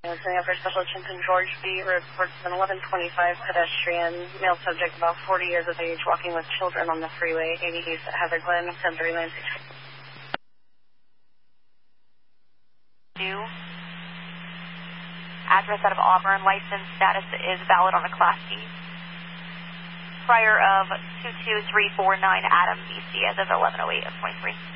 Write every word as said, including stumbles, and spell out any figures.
Lieutenant Air Special Attention George B. reports an eleven twenty-five pedestrian, male subject about forty years of age, walking with children on the freeway, eighty east at Heather Glen, Sudbury, Lansing. New. Address out of Auburn. License status is valid on a Class D. Prior of two two three four nine Adam, B C as of eleven oh eight of twenty-three.